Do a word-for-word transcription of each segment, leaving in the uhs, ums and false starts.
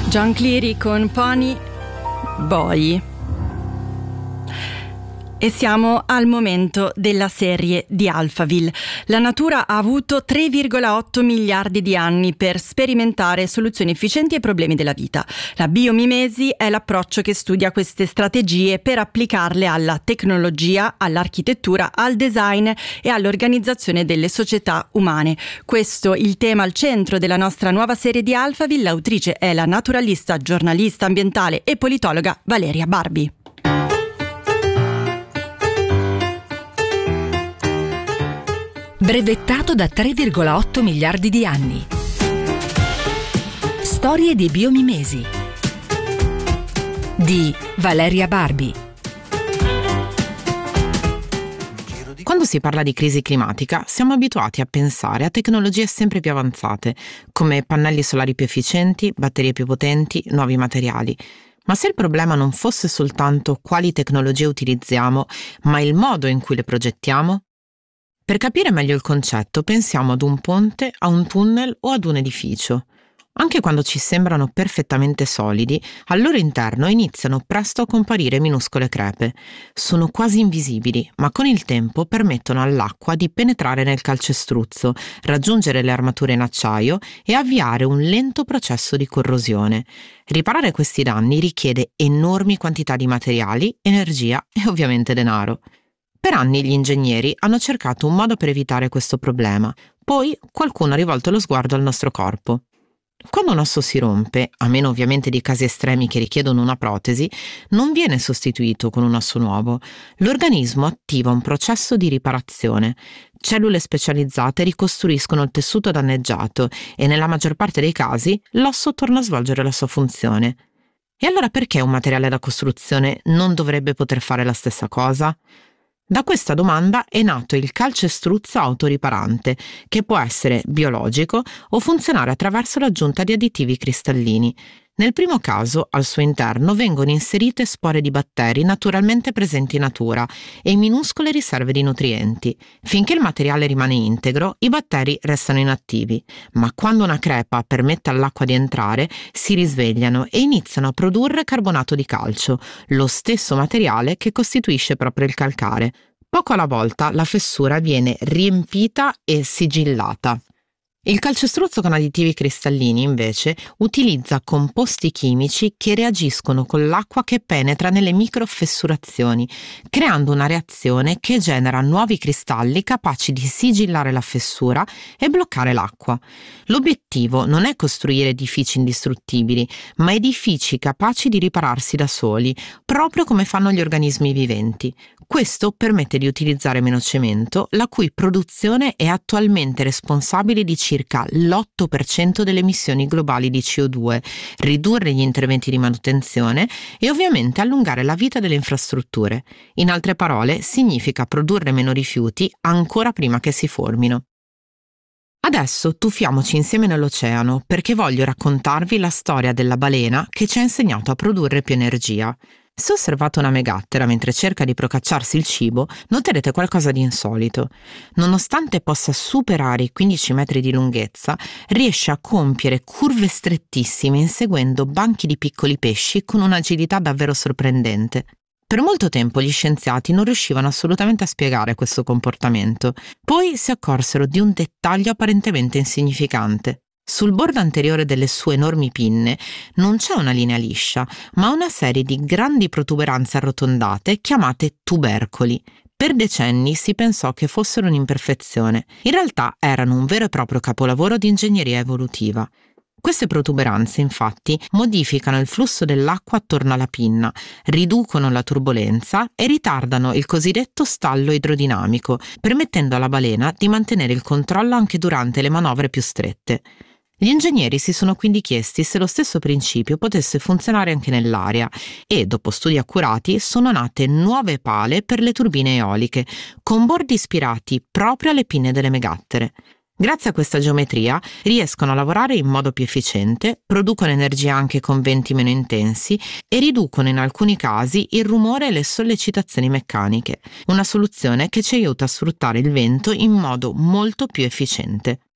John Cleary con Pony Boy. E siamo al momento della serie di Alphaville. La natura ha avuto tre virgola otto miliardi di anni per sperimentare soluzioni efficienti ai problemi della vita. La biomimesi è l'approccio che studia queste strategie per applicarle alla tecnologia, all'architettura, al design e all'organizzazione delle società umane. Questo è il tema al centro della nostra nuova serie di Alphaville. L'autrice è la naturalista, giornalista ambientale e politologa Valeria Barbi. Brevettato da tre virgola otto miliardi di anni. Storie di biomimesi di Valeria Barbi. Quando si parla di crisi climatica, siamo abituati a pensare a tecnologie sempre più avanzate, come pannelli solari più efficienti, batterie più potenti, nuovi materiali. Ma se il problema non fosse soltanto quali tecnologie utilizziamo, ma il modo in cui le progettiamo? Per capire meglio il concetto, pensiamo ad un ponte, a un tunnel o ad un edificio. Anche quando ci sembrano perfettamente solidi, al loro interno iniziano presto a comparire minuscole crepe. Sono quasi invisibili, ma con il tempo permettono all'acqua di penetrare nel calcestruzzo, raggiungere le armature in acciaio e avviare un lento processo di corrosione. Riparare questi danni richiede enormi quantità di materiali, energia e ovviamente denaro. Per anni gli ingegneri hanno cercato un modo per evitare questo problema. Poi qualcuno ha rivolto lo sguardo al nostro corpo. Quando un osso si rompe, a meno ovviamente di casi estremi che richiedono una protesi, non viene sostituito con un osso nuovo. L'organismo attiva un processo di riparazione. Cellule specializzate ricostruiscono il tessuto danneggiato e nella maggior parte dei casi l'osso torna a svolgere la sua funzione. E allora perché un materiale da costruzione non dovrebbe poter fare la stessa cosa? Da questa domanda è nato il calcestruzzo autoriparante, che può essere biologico o funzionare attraverso l'aggiunta di additivi cristallini. Nel primo caso, al suo interno vengono inserite spore di batteri naturalmente presenti in natura e minuscole riserve di nutrienti. Finché il materiale rimane integro, i batteri restano inattivi, ma quando una crepa permette all'acqua di entrare, si risvegliano e iniziano a produrre carbonato di calcio, lo stesso materiale che costituisce proprio il calcare. Poco alla volta la fessura viene riempita e sigillata. Il calcestruzzo con additivi cristallini, invece, utilizza composti chimici che reagiscono con l'acqua che penetra nelle microfessurazioni, creando una reazione che genera nuovi cristalli capaci di sigillare la fessura e bloccare l'acqua. L'obiettivo non è costruire edifici indistruttibili, ma edifici capaci di ripararsi da soli, proprio come fanno gli organismi viventi. Questo permette di utilizzare meno cemento, la cui produzione è attualmente responsabile di circa l'otto per cento delle emissioni globali di C O due, ridurre gli interventi di manutenzione e ovviamente allungare la vita delle infrastrutture. In altre parole, significa produrre meno rifiuti ancora prima che si formino. Adesso tuffiamoci insieme nell'oceano perché voglio raccontarvi la storia della balena che ci ha insegnato a produrre più energia. Se osservate una megattera mentre cerca di procacciarsi il cibo, noterete qualcosa di insolito. Nonostante possa superare i quindici metri di lunghezza, riesce a compiere curve strettissime inseguendo banchi di piccoli pesci con un'agilità davvero sorprendente. Per molto tempo gli scienziati non riuscivano assolutamente a spiegare questo comportamento. Poi si accorsero di un dettaglio apparentemente insignificante. Sul bordo anteriore delle sue enormi pinne non c'è una linea liscia, ma una serie di grandi protuberanze arrotondate chiamate tubercoli. Per decenni si pensò che fossero un'imperfezione. In realtà erano un vero e proprio capolavoro di ingegneria evolutiva. Queste protuberanze, infatti, modificano il flusso dell'acqua attorno alla pinna, riducono la turbolenza e ritardano il cosiddetto stallo idrodinamico, permettendo alla balena di mantenere il controllo anche durante le manovre più strette. Gli ingegneri si sono quindi chiesti se lo stesso principio potesse funzionare anche nell'aria e, dopo studi accurati, sono nate nuove pale per le turbine eoliche, con bordi ispirati proprio alle pinne delle megattere. Grazie a questa geometria riescono a lavorare in modo più efficiente, producono energia anche con venti meno intensi e riducono in alcuni casi il rumore e le sollecitazioni meccaniche, una soluzione che ci aiuta a sfruttare il vento in modo molto più efficiente.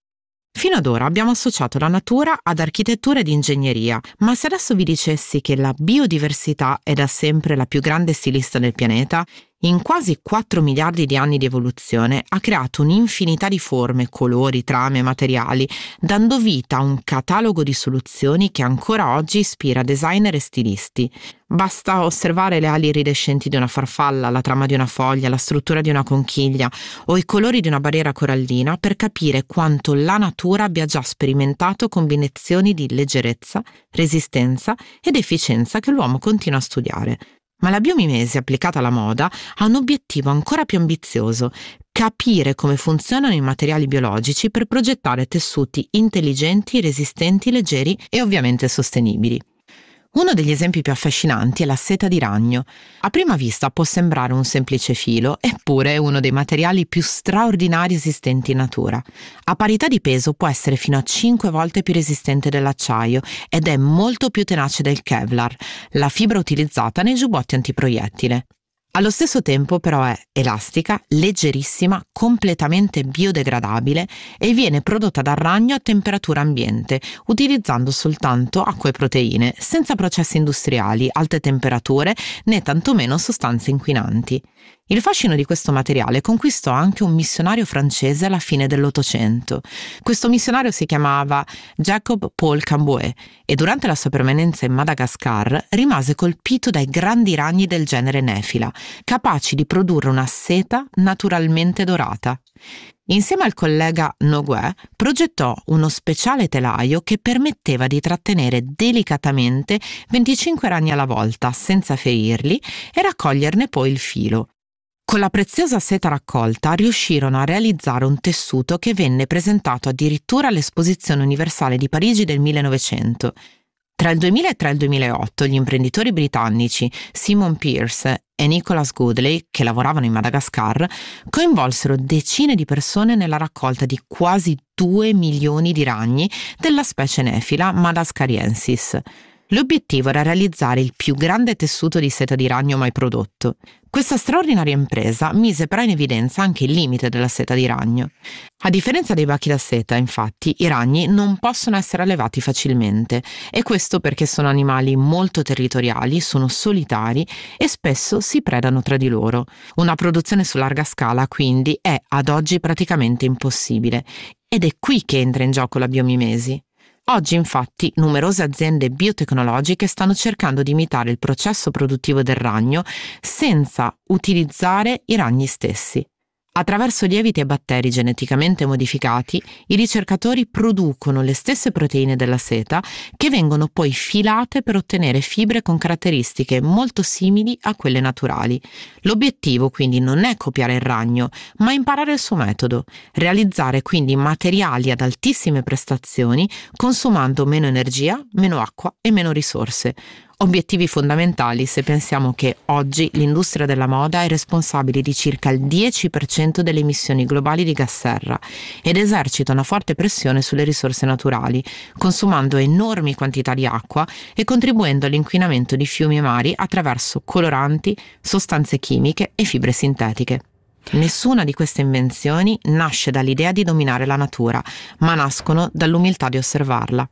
Fino ad ora abbiamo associato la natura ad architettura ed ingegneria, ma se adesso vi dicessi che la biodiversità è da sempre la più grande stilista del pianeta, in quasi quattro miliardi di anni di evoluzione ha creato un'infinità di forme, colori, trame, materiali, dando vita a un catalogo di soluzioni che ancora oggi ispira designer e stilisti. Basta osservare le ali iridescenti di una farfalla, la trama di una foglia, la struttura di una conchiglia o i colori di una barriera corallina per capire quanto la natura abbia già sperimentato combinazioni di leggerezza, resistenza ed efficienza che l'uomo continua a studiare. Ma la biomimesi applicata alla moda ha un obiettivo ancora più ambizioso: capire come funzionano i materiali biologici per progettare tessuti intelligenti, resistenti, leggeri e ovviamente sostenibili. Uno degli esempi più affascinanti è la seta di ragno. A prima vista può sembrare un semplice filo, eppure è uno dei materiali più straordinari esistenti in natura. A parità di peso può essere fino a cinque volte più resistente dell'acciaio ed è molto più tenace del Kevlar, la fibra utilizzata nei giubbotti antiproiettile. Allo stesso tempo però è elastica, leggerissima, completamente biodegradabile e viene prodotta dal ragno a temperatura ambiente, utilizzando soltanto acqua e proteine, senza processi industriali, alte temperature né tantomeno sostanze inquinanti. Il fascino di questo materiale conquistò anche un missionario francese alla fine dell'Ottocento. Questo missionario si chiamava Jacob Paul Cambouet e durante la sua permanenza in Madagascar rimase colpito dai grandi ragni del genere Nephila, capaci di produrre una seta naturalmente dorata. Insieme al collega Noguet progettò uno speciale telaio che permetteva di trattenere delicatamente venticinque ragni alla volta senza ferirli e raccoglierne poi il filo. Con la preziosa seta raccolta riuscirono a realizzare un tessuto che venne presentato addirittura all'Esposizione Universale di Parigi del millenovecento. Tra il duemilatré e il duemilaotto gli imprenditori britannici Simon Pearce e Nicholas Goodley, che lavoravano in Madagascar, coinvolsero decine di persone nella raccolta di quasi due milioni di ragni della specie Nephila madagascariensis. L'obiettivo era realizzare il più grande tessuto di seta di ragno mai prodotto. Questa straordinaria impresa mise però in evidenza anche il limite della seta di ragno. A differenza dei bachi da seta, infatti, i ragni non possono essere allevati facilmente, e questo perché sono animali molto territoriali, sono solitari e spesso si predano tra di loro. Una produzione su larga scala, quindi, è ad oggi praticamente impossibile, ed è qui che entra in gioco la biomimesi. Oggi, infatti, numerose aziende biotecnologiche stanno cercando di imitare il processo produttivo del ragno senza utilizzare i ragni stessi. Attraverso lieviti e batteri geneticamente modificati, i ricercatori producono le stesse proteine della seta che vengono poi filate per ottenere fibre con caratteristiche molto simili a quelle naturali. L'obiettivo quindi non è copiare il ragno, ma imparare il suo metodo, realizzare quindi materiali ad altissime prestazioni, consumando meno energia, meno acqua e meno risorse. Obiettivi fondamentali se pensiamo che oggi l'industria della moda è responsabile di circa il dieci per cento delle emissioni globali di gas serra ed esercita una forte pressione sulle risorse naturali, consumando enormi quantità di acqua e contribuendo all'inquinamento di fiumi e mari attraverso coloranti, sostanze chimiche e fibre sintetiche. Nessuna di queste invenzioni nasce dall'idea di dominare la natura, ma nascono dall'umiltà di osservarla.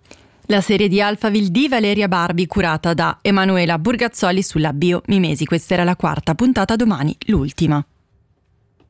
La serie di Alphaville di Valeria Barbi, curata da Emanuela Burgazzoli sulla biomimesi. Questa era la quarta puntata, domani l'ultima.